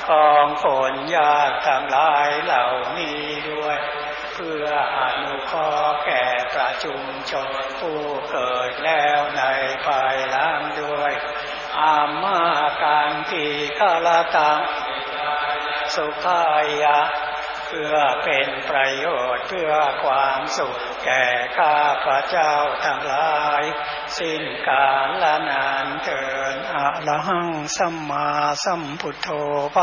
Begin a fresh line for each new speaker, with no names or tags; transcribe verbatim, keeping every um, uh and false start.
ของคนยากทั้งหลายเหล่านี้ด้วยเพื่ออนุเคราะห์แก่ประชุมชนผู้เกิดแล้วในภายหลังด้วยอามากังทีฆลตังสุขายะเพื่อเป็นประโยชน์เพื่อความสุขแก่ข้าพระเจ้าทั้งหลายสิ้นกาลนานเถิดอะระหังสัมมาสัมพุทโธ